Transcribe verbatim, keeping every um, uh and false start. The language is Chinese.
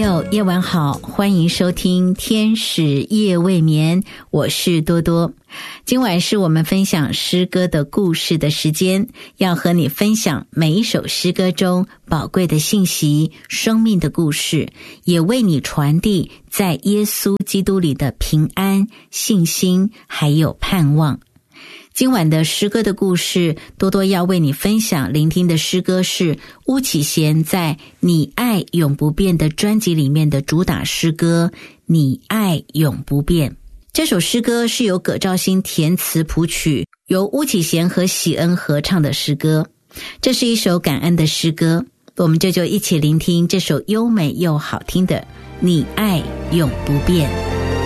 友，夜晚好，欢迎收听天使夜未眠，我是多多。今晚是我们分享诗歌的故事的时间，要和你分享每一首诗歌中宝贵的信息、生命的故事，也为你传递在耶稣基督里的平安、信心还有盼望。今晚的诗歌的故事，多多要为你分享聆听的诗歌是巫启贤在《你爱永不变》的专辑里面的主打诗歌《你爱永不变》。这首诗歌是由葛兆兴填词谱曲，由巫启贤和喜恩合唱的诗歌。这是一首感恩的诗歌，我们就就一起聆听这首优美又好听的《你爱永不变》。